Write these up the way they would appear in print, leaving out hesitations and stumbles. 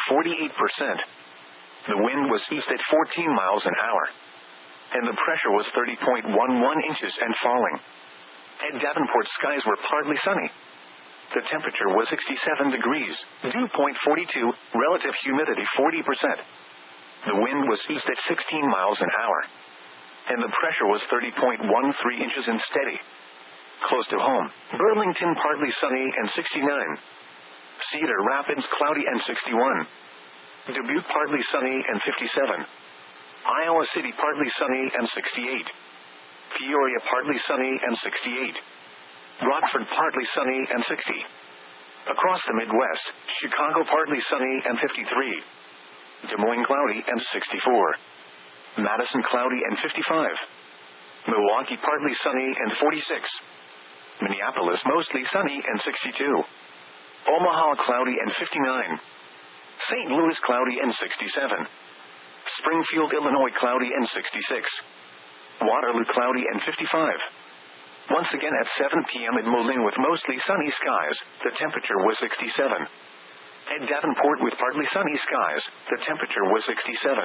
48%. The wind was east at 14 miles an hour. And the pressure was 30.11 inches and falling. At Davenport, skies were partly sunny. The temperature was 67 degrees, dew point 42, relative humidity 40%. The wind was east at 16 miles an hour. And the pressure was 30.13 inches and steady. Close to home, Burlington partly sunny and 69. Cedar Rapids cloudy and 61. Dubuque partly sunny and 57. Iowa City partly sunny and 68. Peoria partly sunny and 68. Rockford partly sunny and 60. Across the Midwest, Chicago partly sunny and 53. Des Moines cloudy and 64. Madison cloudy and 55. Milwaukee partly sunny and 46. Minneapolis mostly sunny and 62. Omaha cloudy and 59. St. Louis cloudy and 67. Springfield, Illinois cloudy and 66. Waterloo cloudy and 55. Once again at 7 p.m. at Moline with mostly sunny skies, the temperature was 67. At Davenport with partly sunny skies, the temperature was 67.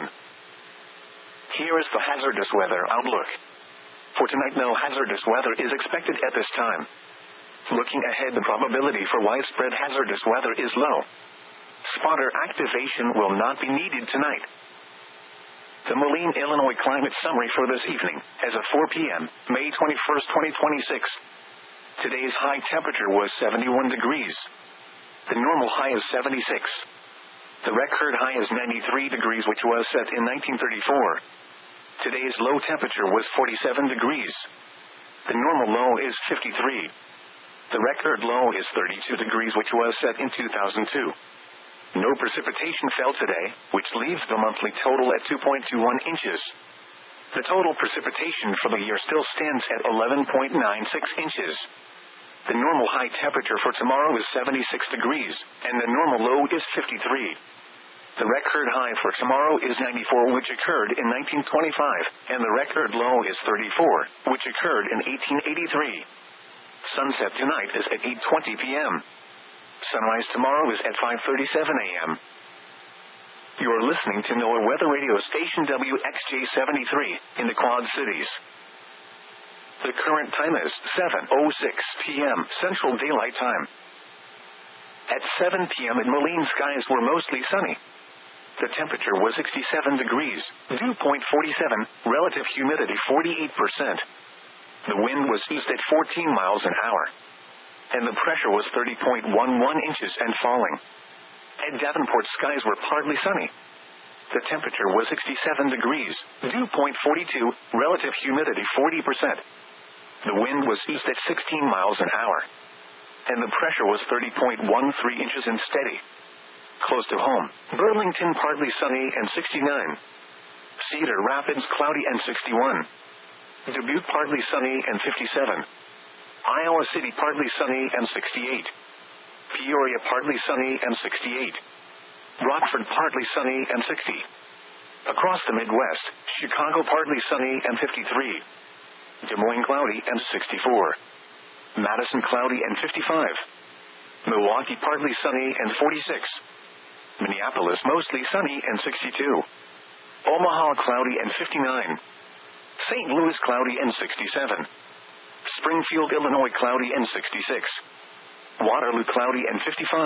Here is the hazardous weather outlook. For tonight, no hazardous weather is expected at this time. Looking ahead, the probability for widespread hazardous weather is low. Spotter activation will not be needed tonight. The Moline, Illinois climate summary for this evening, as of 4 p.m., May 21st, 2026. Today's high temperature was 71 degrees. The normal high is 76. The record high is 93 degrees, which was set in 1934. Today's low temperature was 47 degrees. The normal low is 53. The record low is 32 degrees, which was set in 2002. No precipitation fell today, which leaves the monthly total at 2.21 inches. The total precipitation for the year still stands at 11.96 inches. The normal high temperature for tomorrow is 76 degrees, and the normal low is 53. The record high for tomorrow is 94, which occurred in 1925, and the record low is 34, which occurred in 1883. Sunset tonight is at 8:20 p.m. Sunrise tomorrow is at 5:37 a.m. You are listening to NOAA Weather Radio Station WXJ73 in the Quad Cities. The current time is 7:06 p.m. Central Daylight Time. At 7 p.m. in Moline, skies were mostly sunny. The temperature was 67 degrees, dew point 47, relative humidity 48%. The wind was east at 14 miles an hour. And the pressure was 30.11 inches and falling. At Davenport, skies were partly sunny. The temperature was 67 degrees, dew point 42, relative humidity 40%. The wind was east at 16 miles an hour. And the pressure was 30.13 inches and steady. Close to home, Burlington partly sunny and 69. Cedar Rapids cloudy and 61. Dubuque partly sunny and 57. Iowa City partly sunny and 68. Peoria partly sunny and 68. Rockford partly sunny and 60. Across the Midwest, Chicago partly sunny and 53. Des Moines cloudy and 64. Madison cloudy and 55. Milwaukee partly sunny and 46. Minneapolis mostly sunny and 62. Omaha cloudy and 59. St. Louis cloudy and 67. Springfield, Illinois cloudy and 66. Waterloo cloudy and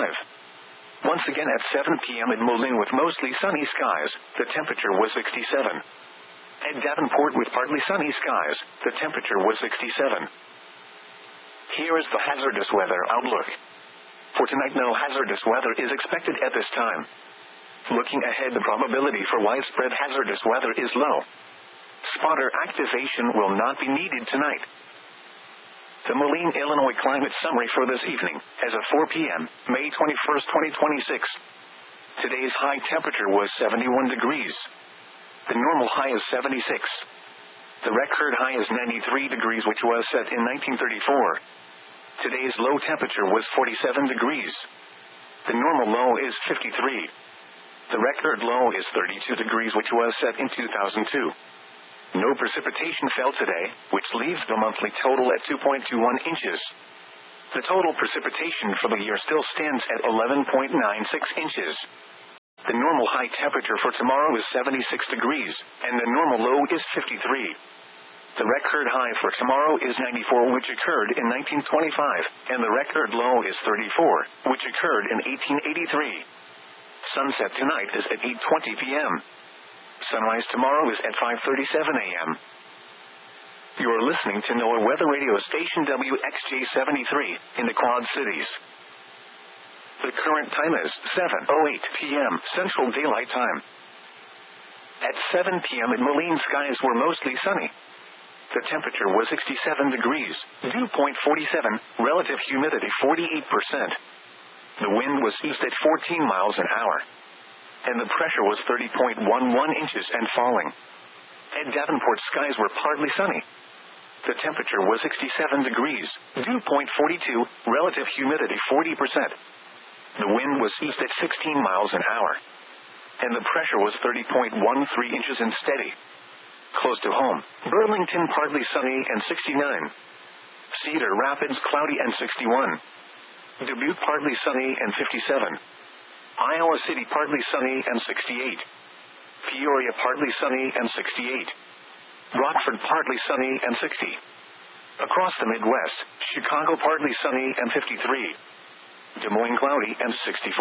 55. Once again at 7 p.m. in Moline with mostly sunny skies, the temperature was 67. At Davenport with partly sunny skies, the temperature was 67. Here is the hazardous weather outlook. For tonight, no hazardous weather is expected at this time. Looking ahead, the probability for widespread hazardous weather is low. Spotter activation will not be needed tonight. The Moline, Illinois climate summary for this evening, as of 4 p.m., May 21st, 2026. Today's high temperature was 71 degrees. The normal high is 76. The record high is 93 degrees, which was set in 1934. Today's low temperature was 47 degrees. The normal low is 53. The record low is 32 degrees, which was set in 2002. No precipitation fell today, which leaves the monthly total at 2.21 inches. The total precipitation for the year still stands at 11.96 inches. The normal high temperature for tomorrow is 76 degrees, and the normal low is 53. The record high for tomorrow is 94, which occurred in 1925, and the record low is 34, which occurred in 1883. Sunset tonight is at 8:20 p.m. Sunrise tomorrow is at 5:37 a.m. You're listening to NOAA Weather Radio Station WXJ-73 in the Quad Cities. The current time is 7:08 p.m. Central Daylight Time. At 7 p.m. in Moline, skies were mostly sunny. The temperature was 67 degrees, dew point 47, relative humidity 48%. The wind was east at 14 miles an hour. And the pressure was 30.11 inches and falling. At Davenport, skies were partly sunny. The temperature was 67 degrees, dew point 42, relative humidity 40%. The wind was east at 16 miles an hour. And the pressure was 30.13 inches and steady. Close to home, Burlington partly sunny and 69. Cedar Rapids cloudy and 61. Dubuque partly sunny and 57. Iowa City partly sunny and 68. Peoria partly sunny and 68. Rockford partly sunny and 60. Across the Midwest, Chicago partly sunny and 53. Des Moines cloudy and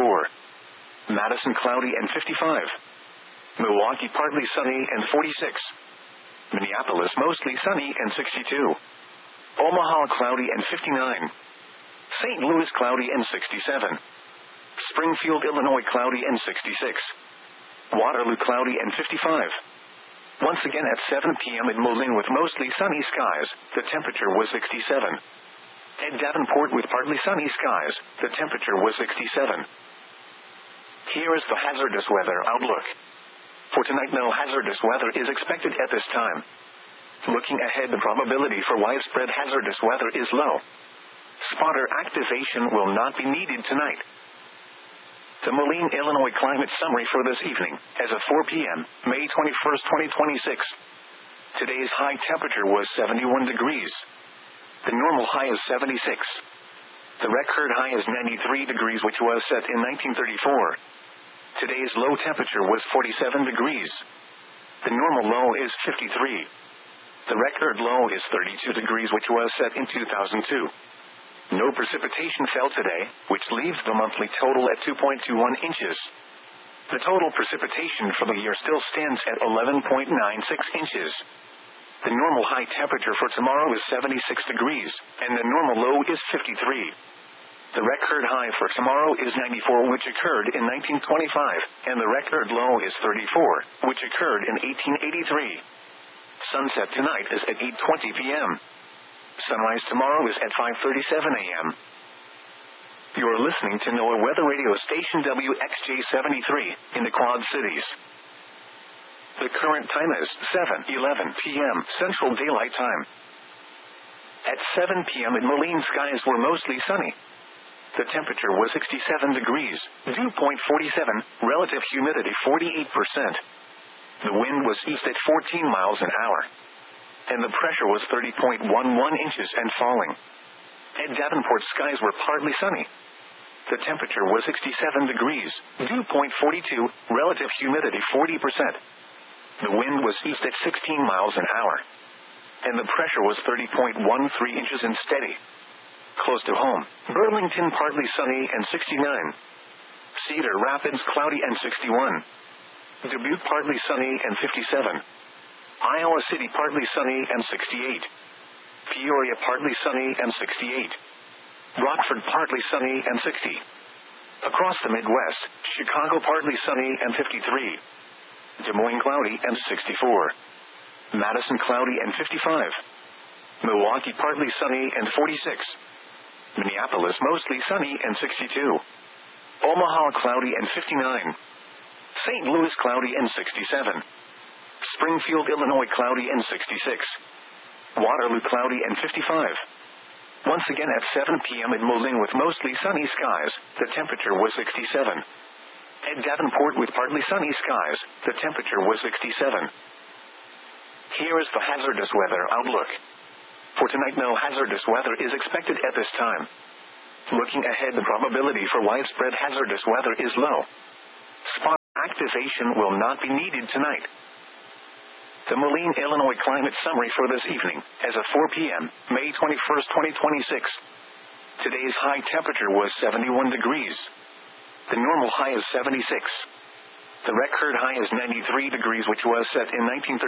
64. Madison cloudy and 55. Milwaukee partly sunny and 46. Minneapolis mostly sunny and 62. Omaha cloudy and 59. St. Louis cloudy and 67. Springfield, Illinois cloudy and 66. Waterloo cloudy and 55. Once again at 7 p.m. in Moline with mostly sunny skies, the temperature was 67. At Davenport with partly sunny skies, the temperature was 67. Here is the hazardous weather outlook. For tonight, no hazardous weather is expected at this time. Looking ahead, the probability for widespread hazardous weather is low. Spotter activation will not be needed tonight. The Moline, Illinois climate summary for this evening, as of 4 p.m., May 21st, 2026. Today's high temperature was 71 degrees. The normal high is 76. The record high is 93 degrees, which was set in 1934. Today's low temperature was 47 degrees. The normal low is 53. The record low is 32 degrees, which was set in 2002. No precipitation fell today, which leaves the monthly total at 2.21 inches. The total precipitation for the year still stands at 11.96 inches. The normal high temperature for tomorrow is 76 degrees, and the normal low is 53. The record high for tomorrow is 94, which occurred in 1925, and the record low is 34, which occurred in 1883. Sunset tonight is at 8:20 p.m. Sunrise tomorrow is at 5:37 a.m. You are listening to NOAA Weather Radio Station WXJ-73 in the Quad Cities. The current time is 7:11 p.m. Central Daylight Time. At 7 p.m. in Moline, skies were mostly sunny. The temperature was 67 degrees, dew point 47, relative humidity 48%. The wind was east at 14 miles an hour. And the pressure was 30.11 inches and falling. At Davenport, skies were partly sunny. The temperature was 67 degrees, dew point 42, relative humidity 40%. The wind was east at 16 miles an hour. And the pressure was 30.13 inches and steady. Close to home, Burlington partly sunny and 69. Cedar Rapids cloudy and 61. Dubuque partly sunny and 57. Iowa City partly sunny and 68. Peoria partly sunny and 68. Rockford partly sunny and 60. Across the Midwest, Chicago partly sunny and 53. Des Moines cloudy and 64. Madison cloudy and 55. Milwaukee partly sunny and 46. Minneapolis mostly sunny and 62. Omaha cloudy and 59. St. Louis cloudy and 67. Springfield, Illinois cloudy and 66. Waterloo cloudy and 55. Once again at 7 p.m. in Moline with mostly sunny skies, the temperature was 67. At Davenport with partly sunny skies, the temperature was 67. Here is the hazardous weather outlook. For tonight, no hazardous weather is expected at this time. Looking ahead, the probability for widespread hazardous weather is low. Spot activation will not be needed tonight. The Moline, Illinois climate summary for this evening, as of 4 p.m., May 21st, 2026. Today's high temperature was 71 degrees. The normal high is 76. The record high is 93 degrees, which was set in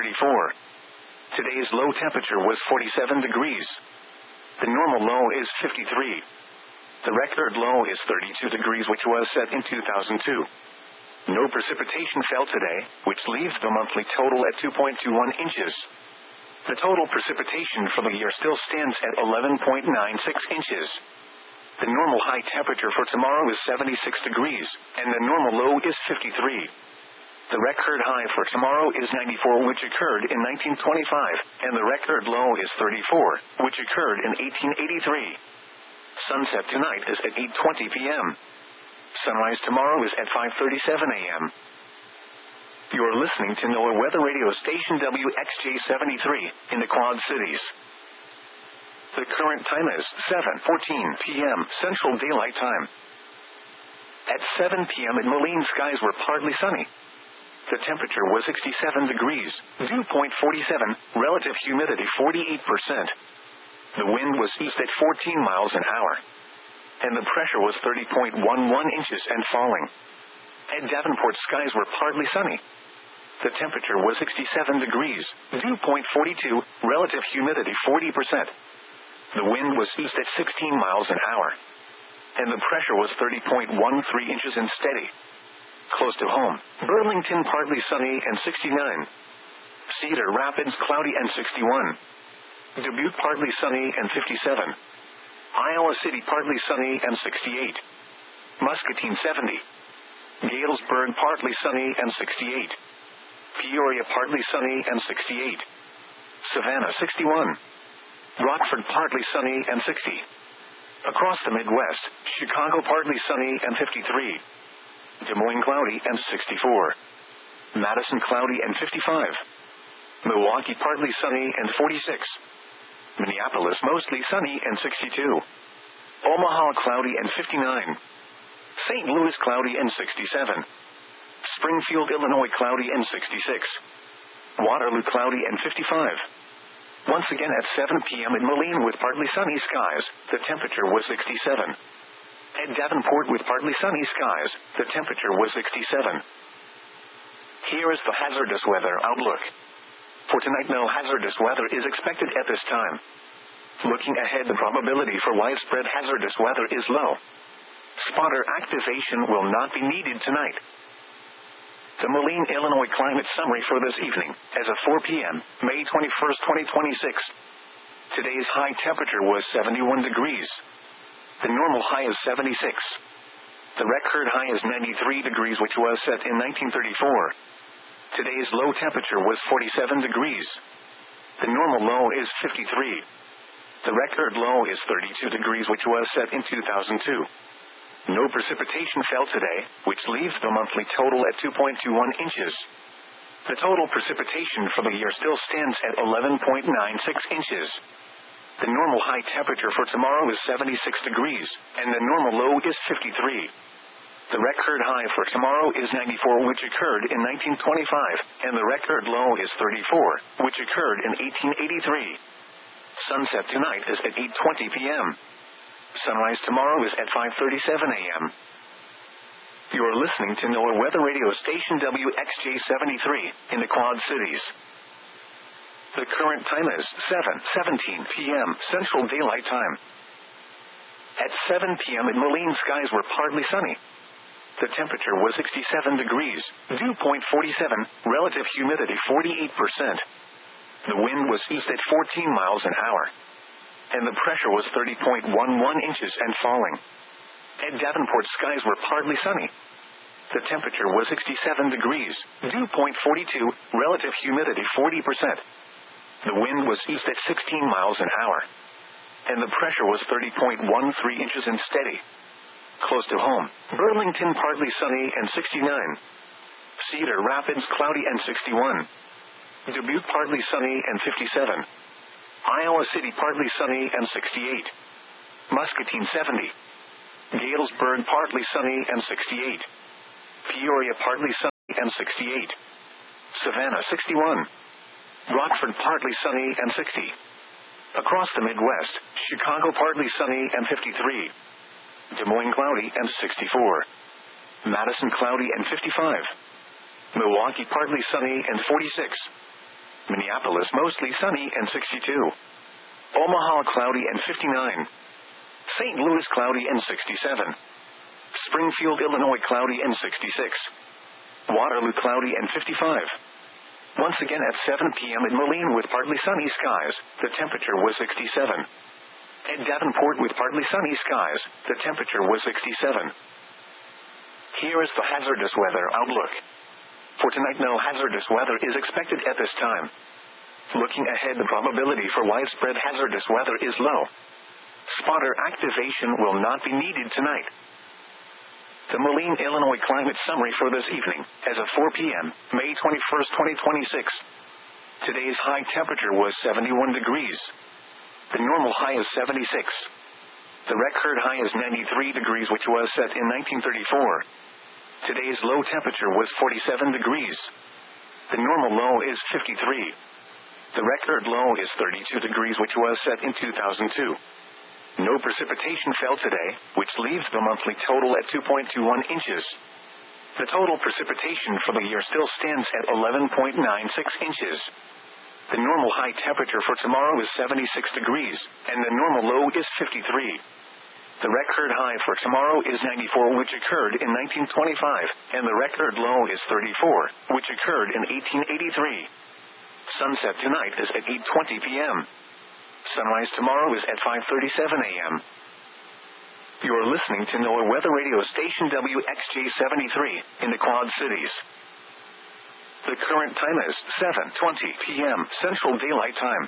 1934. Today's low temperature was 47 degrees. The normal low is 53. The record low is 32 degrees, which was set in 2002. No precipitation fell today, which leaves the monthly total at 2.21 inches. The total precipitation for the year still stands at 11.96 inches. The normal high temperature for tomorrow is 76 degrees, and the normal low is 53. The record high for tomorrow is 94, which occurred in 1925, and the record low is 34, which occurred in 1883. Sunset tonight is at 8:20 p.m. Sunrise tomorrow is at 5:37 a.m. You're listening to NOAA Weather Radio Station WXJ73 in the Quad Cities. The current time is 7:14 p.m. Central Daylight Time. At 7 p.m. in Moline, skies were partly sunny. The temperature was 67 degrees, dew point 47, relative humidity 48%. The wind was east at 14 miles an hour. And the pressure was 30.11 inches and falling. At Davenport, skies were partly sunny. The temperature was 67 degrees, dew point 42, relative humidity 40%. The wind was east at 16 miles an hour. And the pressure was 30.13 inches and steady. Close to home, Burlington partly sunny and 69. Cedar Rapids cloudy and 61. Dubuque partly sunny and 57. Iowa City partly sunny and 68. Muscatine 70. Galesburg partly sunny and 68. Peoria partly sunny and 68. Savannah 61. Rockford partly sunny and 60. Across the Midwest, Chicago partly sunny and 53. Des Moines cloudy and 64. Madison cloudy and 55. Milwaukee partly sunny and 46. Minneapolis mostly sunny and 62. Omaha cloudy and 59. St. Louis cloudy and 67. Springfield, Illinois cloudy and 66. Waterloo cloudy and 55. Once again at 7 p.m. in Moline with partly sunny skies, the temperature was 67. At Davenport with partly sunny skies, the temperature was 67. Here is the hazardous weather outlook. For tonight, no hazardous weather is expected at this time. Looking ahead, the probability for widespread hazardous weather is low. Spotter activation will not be needed tonight. The Moline, Illinois climate summary for this evening, as of 4 p.m., May 21st, 2026. Today's high temperature was 71 degrees. The normal high is 76. The record high is 93 degrees, which was set in 1934. Today's low temperature was 47 degrees. The normal low is 53. The record low is 32 degrees, which was set in 2002. No precipitation fell today, which leaves the monthly total at 2.21 inches. The total precipitation for the year still stands at 11.96 inches. The normal high temperature for tomorrow is 76 degrees, and the normal low is 53. The record high for tomorrow is 94, which occurred in 1925, and the record low is 34, which occurred in 1883. Sunset tonight is at 8:20 p.m. Sunrise tomorrow is at 5:37 a.m. You're listening to NOAA Weather Radio Station WXJ73 in the Quad Cities. The current time is 7:17 p.m. Central Daylight Time. At 7 p.m. in Moline, skies were partly sunny. The temperature was 67 degrees, dew point 47, relative humidity 48%. The wind was east at 14 miles an hour. And the pressure was 30.11 inches and falling. At Davenport, skies were partly sunny. The temperature was 67 degrees, dew point 42, relative humidity 40%. The wind was east at 16 miles an hour. And the pressure was 30.13 inches and steady. Close to home, Burlington partly sunny and 69. Cedar Rapids cloudy and 61. Dubuque partly sunny and 57. Iowa City partly sunny and 68. Muscatine 70. Galesburg partly sunny and 68. Peoria partly sunny and 68. Savannah 61. Rockford partly sunny and 60. Across the Midwest, Chicago partly sunny and 53. Des Moines cloudy and 64. Madison cloudy and 55. Milwaukee partly sunny and 46. Minneapolis mostly sunny and 62. Omaha cloudy and 59. St. Louis cloudy and 67. Springfield, Illinois cloudy and 66. Waterloo cloudy and 55. Once again at 7 p.m. in Moline with partly sunny skies, the temperature was 67. At Davenport with partly sunny skies, the temperature was 67. Here is the hazardous weather outlook. For tonight, no hazardous weather is expected at this time. Looking ahead, the probability for widespread hazardous weather is low. Spotter activation will not be needed tonight. The Moline, Illinois climate summary for this evening, as of 4 p.m., May 21st, 2026. Today's high temperature was 71 degrees. The normal high is 76. The record high is 93 degrees, which was set in 1934. Today's low temperature was 47 degrees. The normal low is 53. The record low is 32 degrees, which was set in 2002. No precipitation fell today, which leaves the monthly total at 2.21 inches. The total precipitation for the year still stands at 11.96 inches. The normal high temperature for tomorrow is 76 degrees, and the normal low is 53. The record high for tomorrow is 94, which occurred in 1925, and the record low is 34, which occurred in 1883. Sunset tonight is at 8:20 p.m. Sunrise tomorrow is at 5:37 a.m. You are listening to NOAA Weather Radio Station WXJ73 in the Quad Cities. The current time is 7:20 p.m. Central Daylight Time.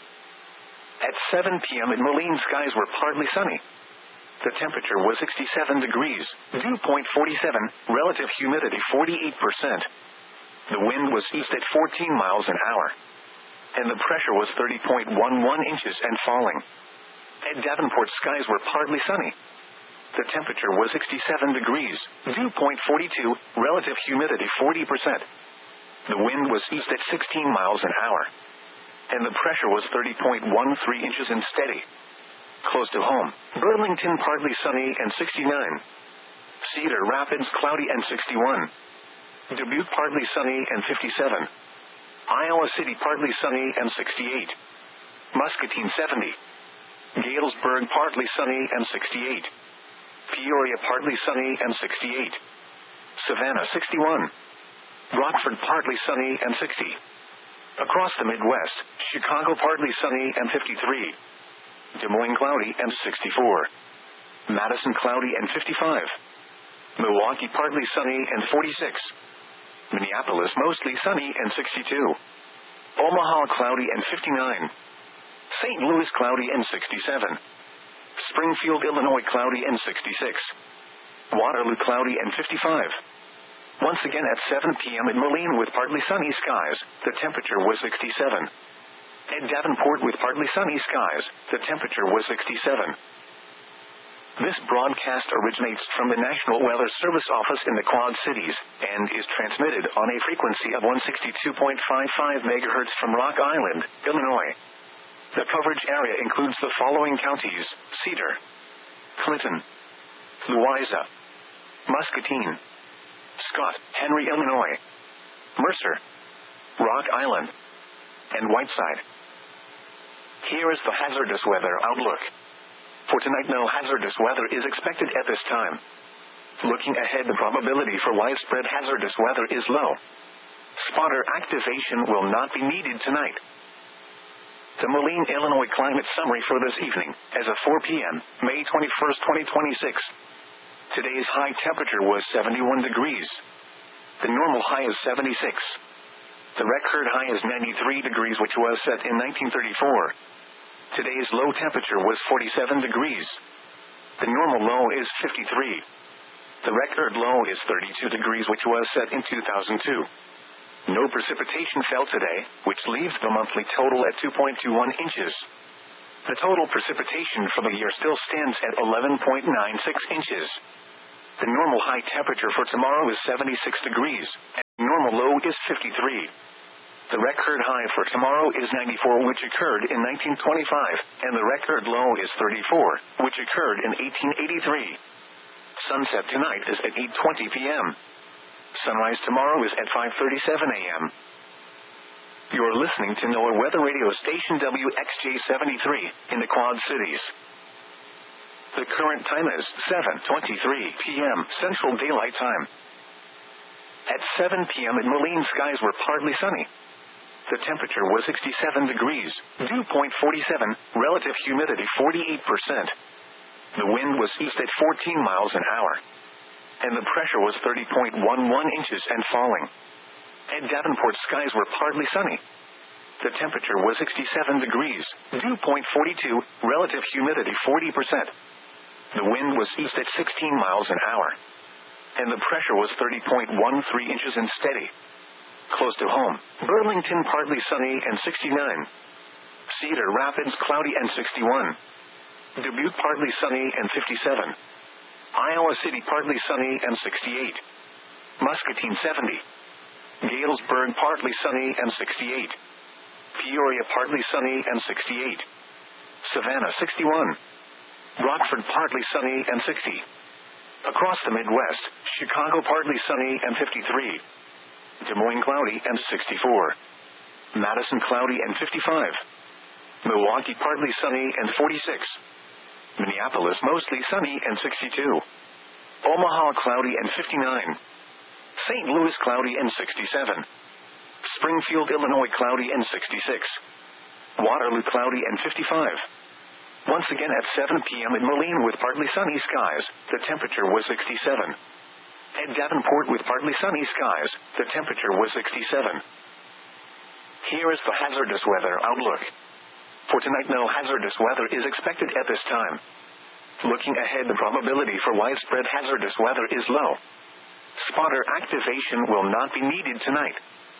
At 7 p.m. in Moline, skies were partly sunny. The temperature was 67 degrees, dew point 47, relative humidity 48%. The wind was east at 14 miles an hour. And the pressure was 30.11 inches and falling. At Davenport, skies were partly sunny. The temperature was 67 degrees, dew point 42, relative humidity 40%. The wind was east at 16 miles an hour. And the pressure was 30.13 inches and steady. Close to home, Burlington partly sunny and 69. Cedar Rapids cloudy and 61. Dubuque partly sunny and 57. Iowa City partly sunny and 68. Muscatine 70. Galesburg partly sunny and 68. Peoria partly sunny and 68. Savannah 61. Rockford partly sunny and 60. Across the Midwest, Chicago partly sunny and 53. Des Moines cloudy and 64. Madison cloudy and 55. Milwaukee partly sunny and 46. Minneapolis mostly sunny and 62. Omaha cloudy and 59. St. Louis cloudy and 67. Springfield, Illinois cloudy and 66. Waterloo cloudy and 55. Once again at 7 p.m. in Moline with partly sunny skies, the temperature was 67. At Davenport with partly sunny skies, the temperature was 67. This broadcast originates from the National Weather Service Office in the Quad Cities, and is transmitted on a frequency of 162.55 MHz from Rock Island, Illinois. The coverage area includes the following counties: Cedar, Clinton, Louisa, Muscatine, Scott, Henry, Illinois, Mercer, Rock Island, and Whiteside. Here is the hazardous weather outlook. For tonight, no hazardous weather is expected at this time. Looking ahead, the probability for widespread hazardous weather is low. Spotter activation will not be needed tonight. The Moline, Illinois climate summary for this evening, as of 4 p.m., May 21st, 2026. Today's high temperature was 71 degrees. The normal high is 76. The record high is 93 degrees, which was set in 1934. Today's low temperature was 47 degrees. The normal low is 53. The record low is 32 degrees, which was set in 2002. No precipitation fell today, which leaves the monthly total at 2.21 inches. The total precipitation for the year still stands at 11.96 inches. The normal high temperature for tomorrow is 76 degrees. low is 53. The record high for tomorrow is 94, which occurred in 1925, and the record low is 34, which occurred in 1883. Sunset tonight is at 8:20 p.m. Sunrise tomorrow is at 5:37 a.m. You're listening to NOAA Weather Radio Station WXJ-73 in the Quad Cities. The current time is 7:23 p.m. Central Daylight Time. At 7 p.m. in Moline, skies were partly sunny. The temperature was 67 degrees, dew point 47, relative humidity 48%. The wind was east at 14 miles an hour, and the pressure was 30.11 inches and falling. At Davenport, skies were partly sunny. The temperature was 67 degrees, dew point 42, relative humidity 40%. The wind was east at 16 miles an hour, and the pressure was 30.13 inches and steady. Close to home, Burlington partly sunny and 69. Cedar Rapids cloudy and 61. Dubuque partly sunny and 57. Iowa City partly sunny and 68. Muscatine 70. Galesburg partly sunny and 68. Peoria partly sunny and 68. Savannah 61. Rockford partly sunny and 60. Across the Midwest, Chicago partly sunny and 53. Des Moines cloudy and 64. Madison cloudy and 55. Milwaukee partly sunny and 46. Minneapolis mostly sunny and 62. Omaha cloudy and 59. St. Louis cloudy and 67. Springfield, Illinois cloudy and 66. Waterloo cloudy and 55. Once again at 7 p.m. in Moline with partly sunny skies, the temperature was 67. At Davenport with partly sunny skies, the temperature was 67. Here is the hazardous weather outlook. For tonight, no hazardous weather is expected at this time. Looking ahead, the probability for widespread hazardous weather is low. Spotter activation will not be needed tonight.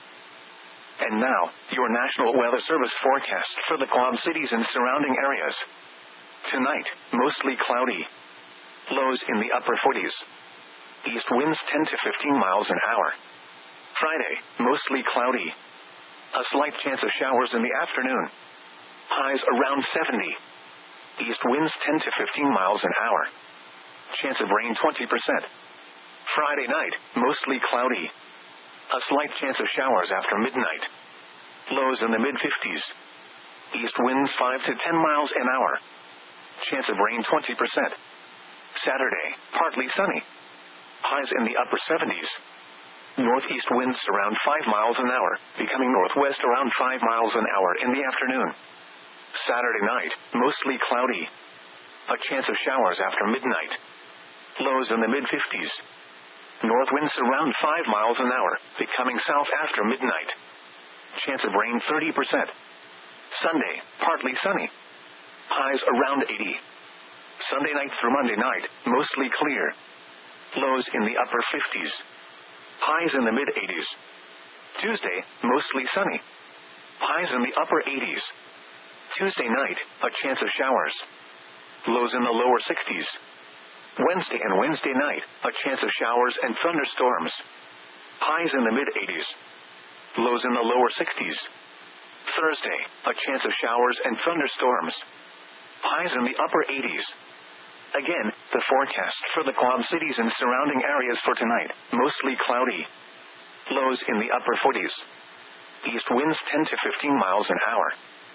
And now, your National Weather Service forecast for the Quad Cities and surrounding areas. Tonight, mostly cloudy. Lows in the upper 40s. East winds 10 to 15 miles an hour. Friday, mostly cloudy. A slight chance of showers in the afternoon. Highs around 70. East winds 10 to 15 miles an hour. Chance of rain 20%. Friday night, mostly cloudy. A slight chance of showers after midnight. Lows in the mid-50s. East winds 5 to 10 miles an hour. Chance of rain 20%. Saturday, partly sunny. Highs in the upper 70s. Northeast winds around 5 miles an hour, becoming northwest around 5 miles an hour in the afternoon. Saturday night, mostly cloudy. A chance of showers after midnight. Lows in the mid-50s. North winds around 5 miles an hour, becoming south after midnight. Chance of rain 30%. Sunday, partly sunny. Highs around 80. Sunday night through Monday night, mostly clear. Lows in the upper 50s. Highs in the mid-80s. Tuesday, mostly sunny. Highs in the upper 80s. Tuesday night, a chance of showers. Lows in the lower 60s. Wednesday and Wednesday night, a chance of showers and thunderstorms. Highs in the mid-80s. Lows in the lower 60s. Thursday, a chance of showers and thunderstorms. Highs in the upper 80s. Again, the forecast for the Quad Cities and surrounding areas for tonight, mostly cloudy. Lows in the upper 40s. East winds 10 to 15 miles an hour.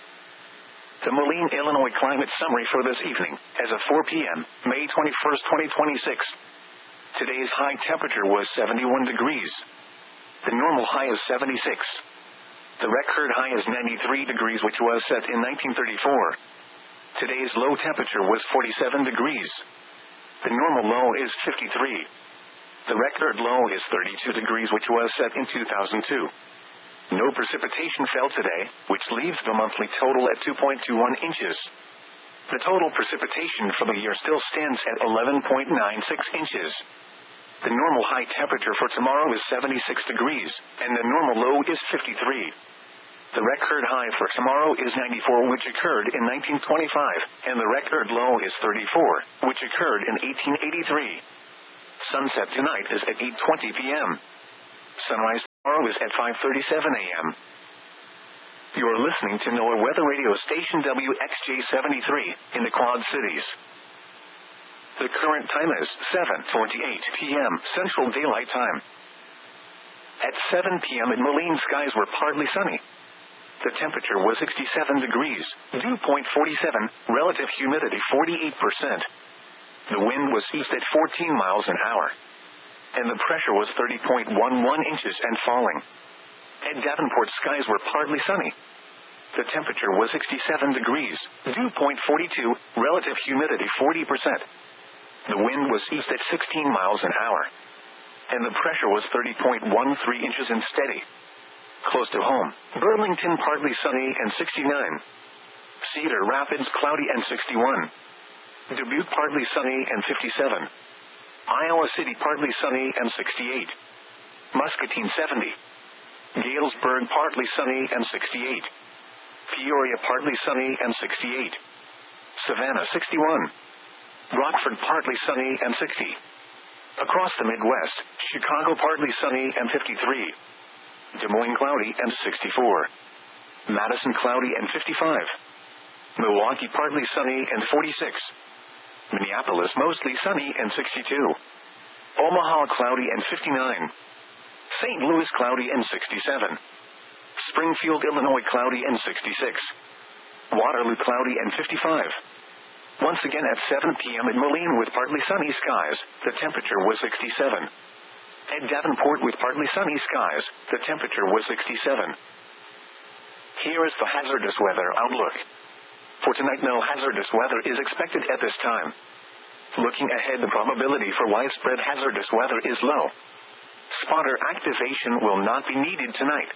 The Moline, Illinois climate summary for this evening, as of 4 p.m., May 21st, 2026. Today's high temperature was 71 degrees. The normal high is 76. The record high is 93 degrees, which was set in 1934. Today's low temperature was 47 degrees. The normal low is 53. The record low is 32 degrees, which was set in 2002. No precipitation fell today, which leaves the monthly total at 2.21 inches. The total precipitation for the year still stands at 11.96 inches. The normal high temperature for tomorrow is 76 degrees, and the normal low is 53. The record high for tomorrow is 94, which occurred in 1925, and the record low is 34, which occurred in 1883. Sunset tonight is at 8:20 p.m. Sunrise Tomorrow is at 5:37 a.m. You're listening to NOAA Weather Radio Station WXJ73 in the Quad Cities. The current time is 7:28 p.m. Central Daylight Time. At 7 p.m. in Moline, skies were partly sunny. The temperature was 67 degrees, dew point 47, relative humidity 48%. The wind was east at 14 miles an hour. And the pressure was 30.11 inches and falling. At Davenport, skies were partly sunny. The temperature was 67 degrees, dew point 42, relative humidity 40%. The wind was east at 16 miles an hour. And the pressure was 30.13 inches and steady. Close to home, Burlington partly sunny and 69. Cedar Rapids cloudy and 61. Dubuque partly sunny and 57. Iowa City partly sunny and 68. Muscatine 70. Galesburg partly sunny and 68. Peoria partly sunny and 68. Savannah 61. Rockford partly sunny and 60. Across the Midwest, Chicago partly sunny and 53. Des Moines cloudy and 64. Madison cloudy and 55. Milwaukee partly sunny and 46. Minneapolis mostly sunny and 62. Omaha cloudy and 59. St. Louis cloudy and 67. Springfield, Illinois cloudy and 66. Waterloo cloudy and 55. Once again at 7 p.m. in Moline with partly sunny skies, the temperature was 67. At Davenport with partly sunny skies, the temperature was 67. Here is the hazardous weather outlook. For tonight, no hazardous weather is expected at this time. Looking ahead, the probability for widespread hazardous weather is low. Spotter activation will not be needed tonight.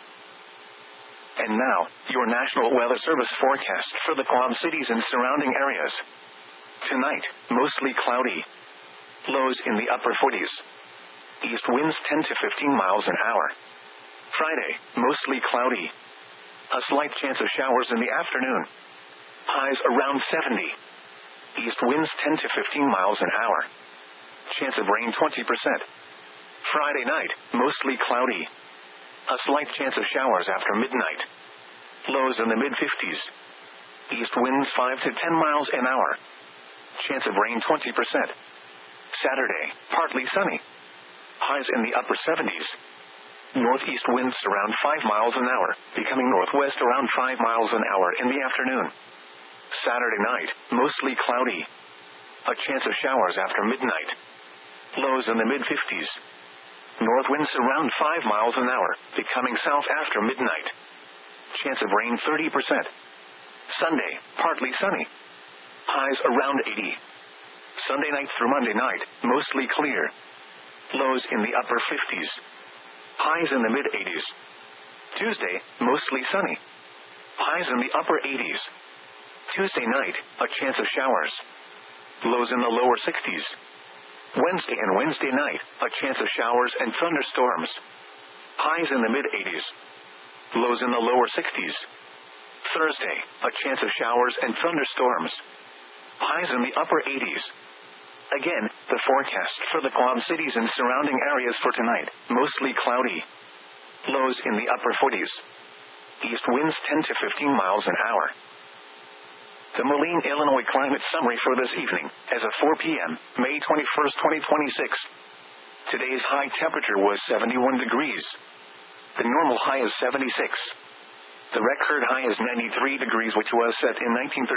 And now, your National Weather Service forecast for the Quad Cities and surrounding areas. Tonight, mostly cloudy. Lows in the upper 40s. East winds 10 to 15 miles an hour. Friday, mostly cloudy. A slight chance of showers in the afternoon. Highs around 70. East winds 10 to 15 miles an hour. Chance of rain 20%. Friday night, mostly cloudy. A slight chance of showers after midnight. Lows in the mid-50s. East winds 5 to 10 miles an hour. Chance of rain 20%. Saturday, partly sunny. Highs in the upper 70s. Northeast winds around 5 miles an hour, becoming northwest around 5 miles an hour in the afternoon. Saturday night, mostly cloudy. A chance of showers after midnight. Lows in the mid-50s. North winds around 5 miles an hour, becoming south after midnight. Chance of rain 30%. Sunday, partly sunny. Highs around 80. Sunday night through Monday night, mostly clear. Lows in the upper 50s. Highs in the mid-80s. Tuesday, mostly sunny. Highs in the upper 80s. Tuesday night, a chance of showers. Lows in the lower 60s. Wednesday and Wednesday night, a chance of showers and thunderstorms. Highs in the mid-80s. Lows in the lower 60s. Thursday, a chance of showers and thunderstorms. Highs in the upper 80s. Again, the forecast for the Quad Cities and surrounding areas for tonight, mostly cloudy. Lows in the upper 40s. East winds 10 to 15 miles an hour. The Moline, Illinois climate summary for this evening, as of 4 p.m., May 21st, 2026. Today's high temperature was 71 degrees. The normal high is 76. The record high is 93 degrees, which was set in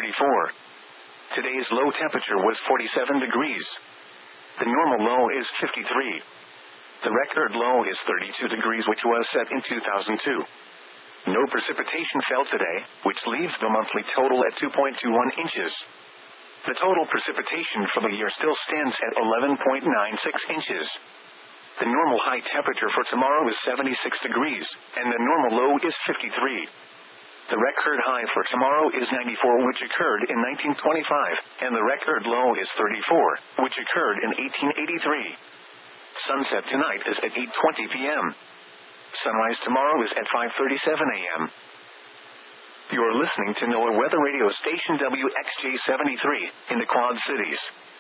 1934. Today's low temperature was 47 degrees. The normal low is 53. The record low is 32 degrees, which was set in 2002. No precipitation fell today, which leaves the monthly total at 2.21 inches. The total precipitation for the year still stands at 11.96 inches. The normal high temperature for tomorrow is 76 degrees, and the normal low is 53. The record high for tomorrow is 94, which occurred in 1925, and the record low is 34, which occurred in 1883. Sunset tonight is at 8:20 p.m. Sunrise tomorrow is at 5:37 a.m. You're listening to NOAA Weather Radio Station WXJ73 in the Quad Cities.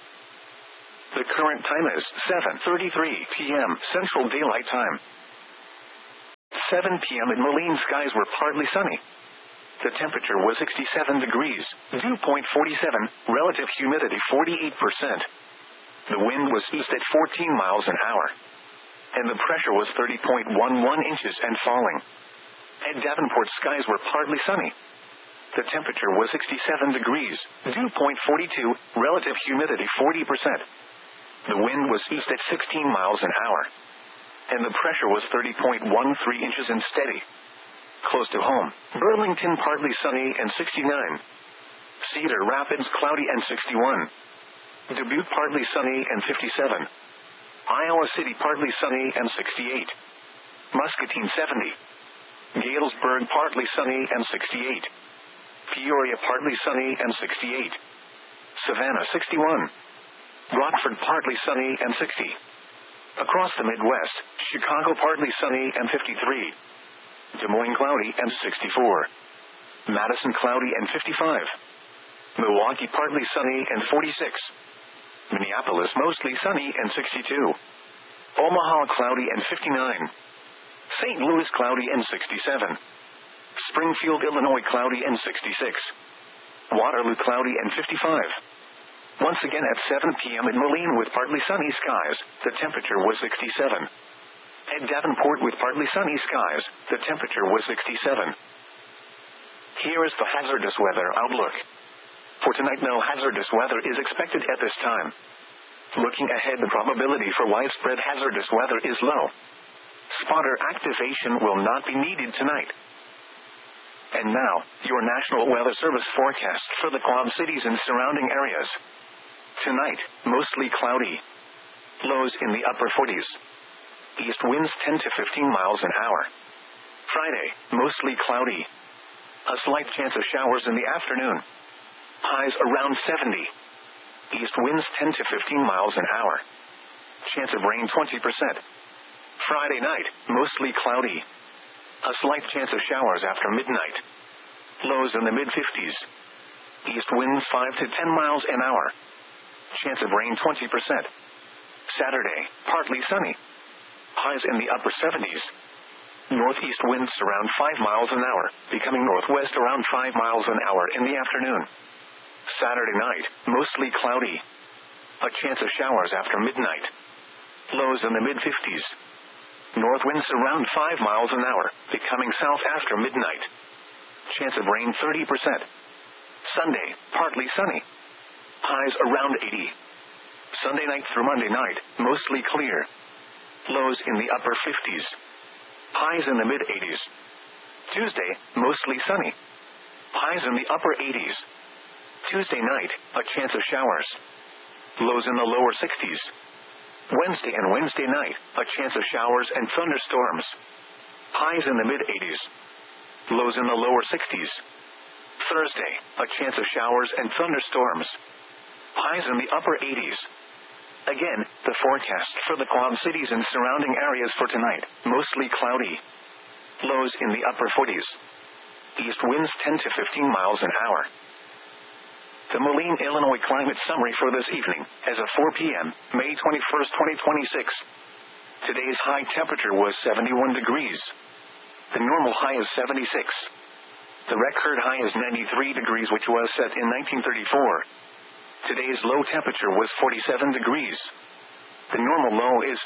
The current time is 7:33 p.m. Central Daylight Time. 7 p.m. in Moline, skies were partly sunny. The temperature was 67 degrees, dew point 47, relative humidity 48%. The wind was east at 14 miles an hour. And the pressure was 30.11 inches and falling. At Davenport, skies were partly sunny. The temperature was 67 degrees, dew point 42, relative humidity 40%. The wind was east at 16 miles an hour. And the pressure was 30.13 inches and steady. Close to home, Burlington partly sunny and 69. Cedar Rapids cloudy and 61. Dubuque partly sunny and 57. Iowa City partly sunny and 68. Muscatine 70. Galesburg partly sunny and 68. Peoria partly sunny and 68. Savannah 61. Rockford partly sunny and 60. Across the Midwest, Chicago partly sunny and 53. Des Moines cloudy and 64. Madison cloudy and 55. Milwaukee partly sunny and 46. Minneapolis mostly sunny and 62. Omaha cloudy and 59. St. Louis cloudy and 67. Springfield, Illinois cloudy and 66. Waterloo cloudy and 55. Once again at 7 p.m. in Moline with partly sunny skies, the temperature was 67. At Davenport with partly sunny skies, the temperature was 67. Here is the hazardous weather outlook. For tonight, no hazardous weather is expected at this time. Looking ahead, the probability for widespread hazardous weather is low. Spotter activation will not be needed tonight. And now, your National Weather Service forecast for the Quad Cities and surrounding areas. Tonight, mostly cloudy. Lows in the upper 40s. East winds 10 to 15 miles an hour. Friday, mostly cloudy. A slight chance of showers in the afternoon. Highs around 70. East winds 10 to 15 miles an hour. Chance of rain 20%. Friday night, mostly cloudy. A slight chance of showers after midnight. Lows in the mid-50s. East winds 5 to 10 miles an hour. Chance of rain 20%. Saturday, partly sunny. Highs in the upper 70s. Northeast winds around 5 miles an hour, becoming northwest around 5 miles an hour in the afternoon. Saturday night, mostly cloudy. A chance of showers after midnight. Lows in the mid-50s. North winds around 5 miles an hour, becoming south after midnight. Chance of rain 30%. Sunday, partly sunny. Highs around 80. Sunday night through Monday night, mostly clear. Lows in the upper 50s. Highs in the mid-80s. Tuesday, mostly sunny. Highs in the upper 80s. Tuesday night, a chance of showers. Lows in the lower 60s. Wednesday and Wednesday night, a chance of showers and thunderstorms. Highs in the mid-80s. Lows in the lower 60s. Thursday, a chance of showers and thunderstorms. Highs in the upper 80s. Again, the forecast for the Quad Cities and surrounding areas for tonight, mostly cloudy. Lows in the upper 40s. East winds 10 to 15 miles an hour. The Moline, Illinois climate summary for this evening, as of 4 p.m., May 21st, 2026. Today's high temperature was 71 degrees. The normal high is 76. The record high is 93 degrees, which was set in 1934. Today's low temperature was 47 degrees. The normal low is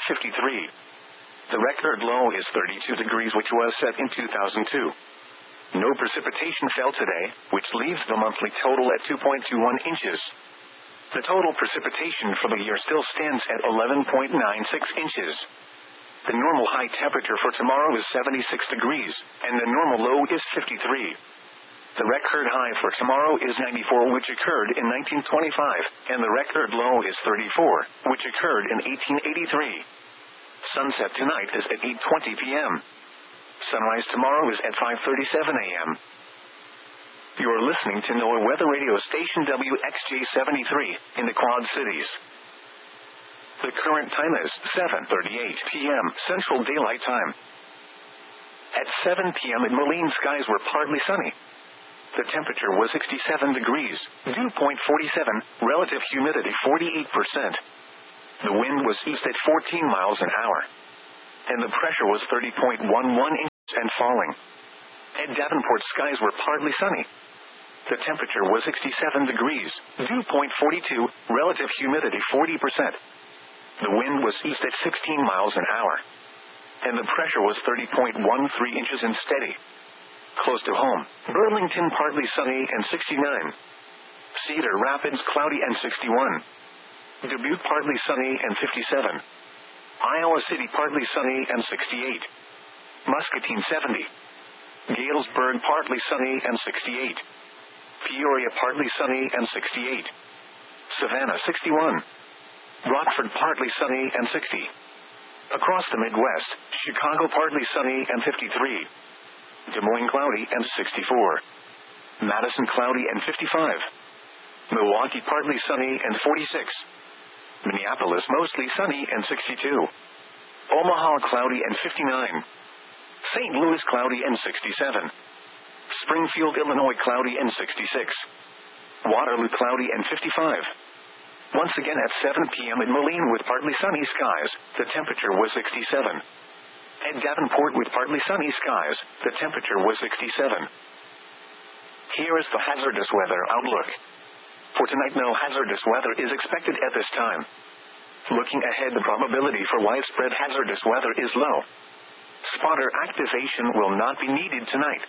53. The record low is 32 degrees, which was set in 2002. No precipitation fell today, which leaves the monthly total at 2.21 inches. The total precipitation for the year still stands at 11.96 inches. The normal high temperature for tomorrow is 76 degrees, and the normal low is 53. The record high for tomorrow is 94, which occurred in 1925, and the record low is 34, which occurred in 1883. Sunset tonight is at 8:20 p.m. Sunrise tomorrow is at 5:37 a.m. You're listening to NOAA Weather Radio Station WXJ-73 in the Quad Cities. The current time is 7:38 p.m. Central Daylight Time. At 7 p.m. in Moline, skies were partly sunny. The temperature was 67 degrees, dew point 47, relative humidity 48%. The wind was east at 14 miles an hour. And the pressure was 30.11 inches. and falling. At Davenport, skies were partly sunny. The temperature was 67 degrees, dew point 42, relative humidity 40%. The wind was east at 16 miles an hour. And the pressure was 30.13 inches and steady. Close to home, Burlington partly sunny and 69. Cedar Rapids cloudy and 61. Dubuque partly sunny and 57. Iowa City partly sunny and 68. Muscatine 70. Galesburg partly sunny and 68. Peoria partly sunny and 68. Savannah 61. Rockford partly sunny and 60. Across the Midwest, Chicago partly sunny and 53. Des Moines cloudy and 64. Madison cloudy and 55. Milwaukee partly sunny and 46. Minneapolis mostly sunny and 62. Omaha cloudy and 59. St. Louis cloudy and 67. Springfield, Illinois cloudy and 66. Waterloo cloudy and 55. Once again at 7 p.m. in Moline with partly sunny skies, the temperature was 67. At Davenport with partly sunny skies, the temperature was 67. Here is the hazardous weather outlook. For tonight, no hazardous weather is expected at this time. Looking ahead, the probability for widespread hazardous weather is low. Spotter activation will not be needed tonight.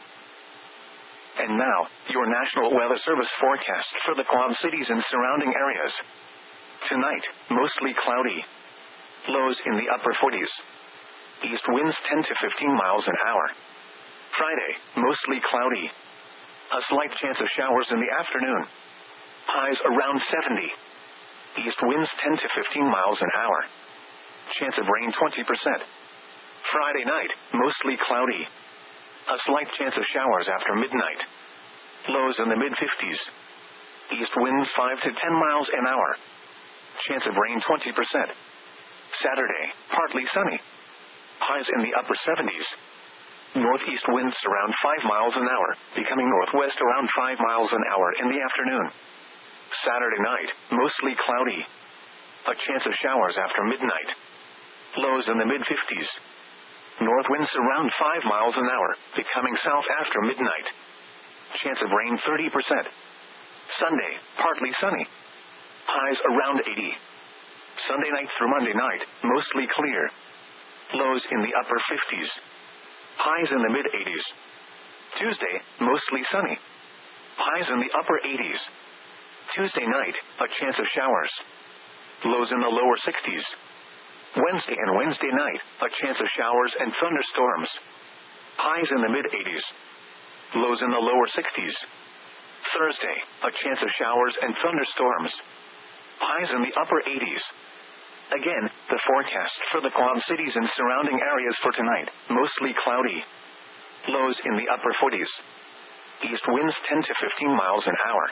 And now, your National Weather Service forecast for the Quad Cities and surrounding areas. Tonight, mostly cloudy. Lows in the upper 40s. East winds 10 to 15 miles an hour. Friday, mostly cloudy. A slight chance of showers in the afternoon. Highs around 70. East winds 10 to 15 miles an hour. Chance of rain 20%. Friday night, mostly cloudy. A slight chance of showers after midnight. Lows in the mid-50s. East winds 5 to 10 miles an hour. Chance of rain 20%. Saturday, partly sunny. Highs in the upper 70s. Northeast winds around 5 miles an hour, becoming northwest around 5 miles an hour in the afternoon. Saturday night, mostly cloudy. A chance of showers after midnight. Lows in the mid-50s. North winds around 5 miles an hour, becoming south after midnight. Chance of rain 30%. Sunday, partly sunny. Highs around 80. Sunday night through Monday night, mostly clear. Lows in the upper 50s. Highs in the mid-80s. Tuesday, mostly sunny. Highs in the upper 80s. Tuesday night, a chance of showers. Lows in the lower 60s. Wednesday and Wednesday night, a chance of showers and thunderstorms. Highs in the mid-80s. Lows in the lower 60s. Thursday, a chance of showers and thunderstorms. Highs in the upper 80s. Again, the forecast for the Quad Cities and surrounding areas for tonight, mostly cloudy. Lows in the upper 40s. East winds 10 to 15 miles an hour.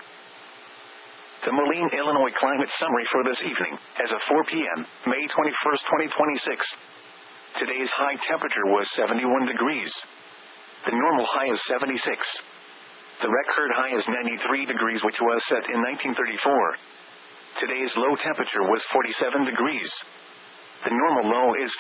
The Moline, Illinois climate summary for this evening, as of 4 p.m., May 21st, 2026. Today's high temperature was 71 degrees. The normal high is 76. The record high is 93 degrees, which was set in 1934. Today's low temperature was 47 degrees. The normal low is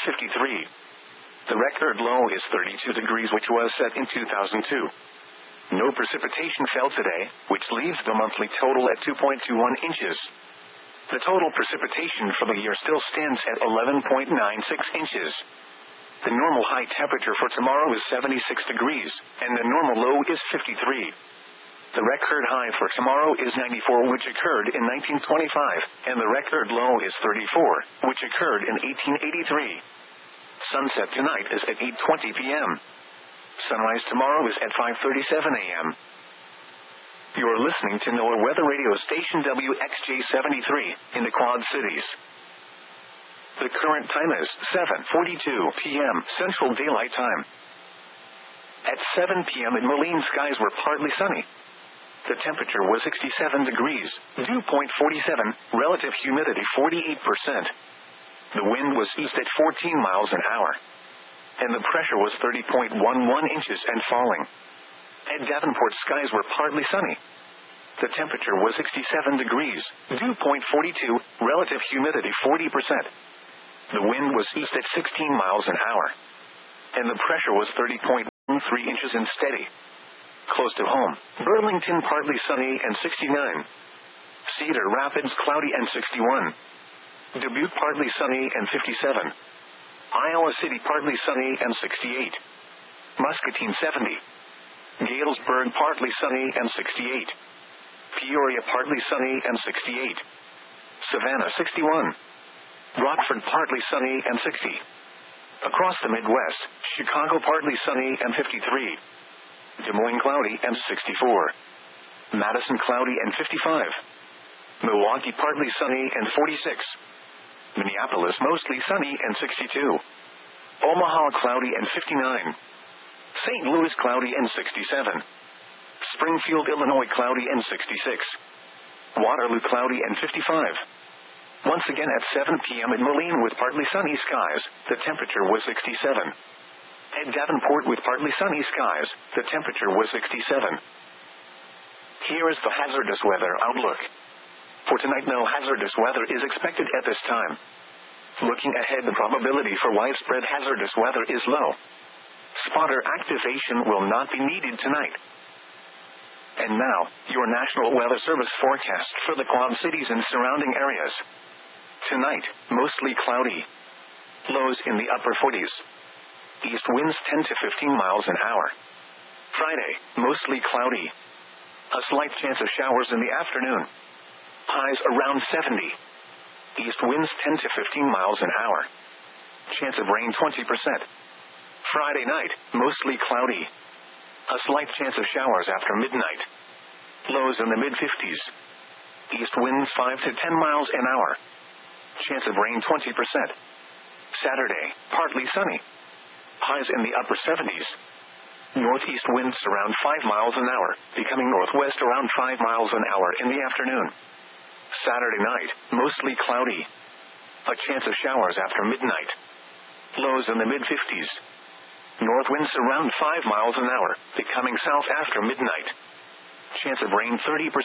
53. The record low is 32 degrees, which was set in 2002. No precipitation fell today, which leaves the monthly total at 2.21 inches. The total precipitation for the year still stands at 11.96 inches. The normal high temperature for tomorrow is 76 degrees, and the normal low is 53. The record high for tomorrow is 94, which occurred in 1925, and the record low is 34, which occurred in 1883. Sunset tonight is at 8:20 p.m. Sunrise tomorrow is at 5:37 a.m. You're listening to NOAA Weather Radio Station WXJ-73 in the Quad Cities. The current time is 7:42 p.m. Central Daylight Time. At 7 p.m. in Moline, skies were partly sunny. The temperature was 67 degrees, dew point 47, relative humidity 48%. The wind was east at 14 miles an hour. And the pressure was 30.11 inches and falling. At Davenport, skies were partly sunny. The temperature was 67 degrees, dew point 42, relative humidity 40%. The wind was east at 16 miles an hour. And the pressure was 30.1 inches and steady. Close to home, Burlington partly sunny and 69. Cedar Rapids cloudy and 61. Dubuque partly sunny and 57. Iowa City partly sunny and 68. Muscatine 70. Galesburg partly sunny and 68. Peoria partly sunny and 68. Savannah 61. Rockford partly sunny and 60. Across the Midwest, Chicago partly sunny and 53. Des Moines cloudy and 64. Madison cloudy and 55. Milwaukee partly sunny and 46. Minneapolis mostly sunny and 62. Omaha cloudy and 59. St. Louis cloudy and 67. Springfield, Illinois cloudy and 66. Waterloo cloudy and 55. Once again at 7 p.m. in Moline with partly sunny skies, the temperature was 67. At Davenport with partly sunny skies, the temperature was 67. Here is the hazardous weather outlook. For tonight, no hazardous weather is expected at this time. Looking ahead, the probability for widespread hazardous weather is low. Spotter activation will not be needed tonight. And now, your National Weather Service forecast for the Quad Cities and surrounding areas. Tonight, mostly cloudy. Lows in the upper 40s. East winds 10 to 15 miles an hour. Friday, mostly cloudy. A slight chance of showers in the afternoon. Highs around 70. East winds 10 to 15 miles an hour. Chance of rain 20%. Friday night, mostly cloudy. A slight chance of showers after midnight. Lows in the mid-50s. East winds 5 to 10 miles an hour. Chance of rain 20%. Saturday, partly sunny. Highs in the upper 70s. Northeast winds around 5 miles an hour, becoming northwest around 5 miles an hour in the afternoon. Saturday night, mostly cloudy. A chance of showers after midnight. Lows in the mid-50s. North winds around 5 miles an hour, becoming south after midnight. Chance of rain 30%.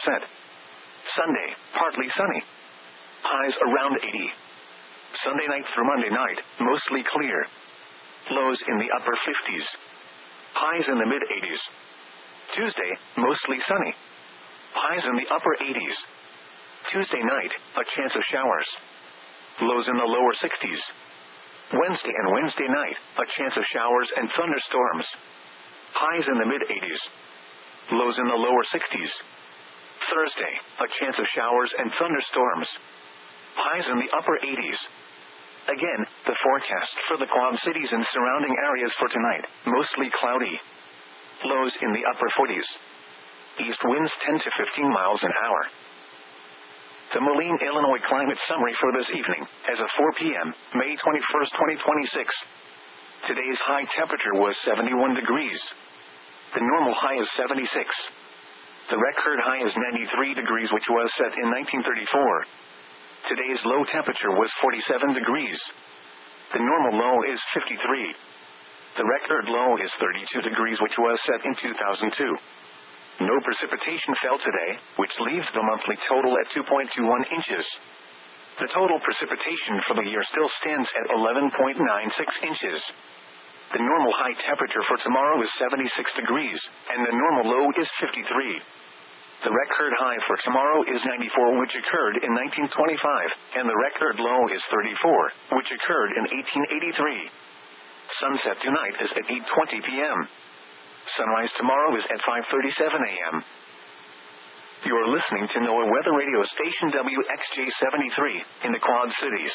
Sunday, partly sunny. Highs around 80. Sunday night through Monday night, mostly clear. Lows in the upper 50s. Highs in the mid-80s. Tuesday, mostly sunny. Highs in the upper 80s. Tuesday night, a chance of showers. Lows in the lower 60s. Wednesday and Wednesday night, a chance of showers and thunderstorms. Highs in the mid-80s. Lows in the lower 60s. Thursday, a chance of showers and thunderstorms. Highs in the upper 80s. Again, the forecast for the Quad Cities and surrounding areas for tonight, mostly cloudy. Lows in the upper 40s. East winds 10 to 15 miles an hour. The Moline, Illinois climate summary for this evening, as of 4 p.m., May 21st, 2026. Today's high temperature was 71 degrees. The normal high is 76. The record high is 93 degrees, which was set in 1934. Today's low temperature was 47 degrees. The normal low is 53. The record low is 32 degrees, which was set in 2002. No precipitation fell today, which leaves the monthly total at 2.21 inches. The total precipitation for the year still stands at 11.96 inches. The normal high temperature for tomorrow is 76 degrees, and the normal low is 53. The record high for tomorrow is 94, which occurred in 1925, and the record low is 34, which occurred in 1883. Sunset tonight is at 8:20 p.m. Sunrise tomorrow is at 5:37 a.m. You're listening to NOAA Weather Radio Station WXJ-73 in the Quad Cities.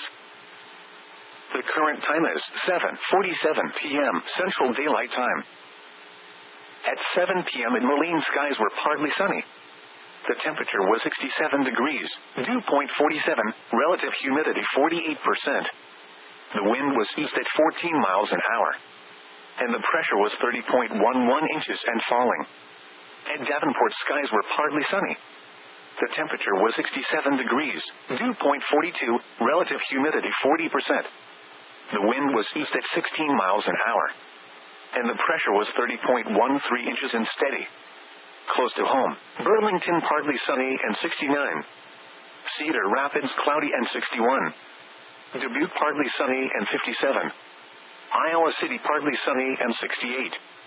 The current time is 7:47 p.m. Central Daylight Time. At 7 p.m. in Moline, skies were partly sunny. The temperature was 67 degrees, dew point 47, relative humidity 48%. The wind was east at 14 miles an hour. And the pressure was 30.11 inches and falling. At Davenport, skies were partly sunny. The temperature was 67 degrees, dew point 42, relative humidity 40%. The wind was east at 16 miles an hour. And the pressure was 30.13 inches and steady. Close to home, Burlington partly sunny and 69. Cedar Rapids cloudy and 61. Dubuque partly sunny and 57. Iowa City partly sunny and 68.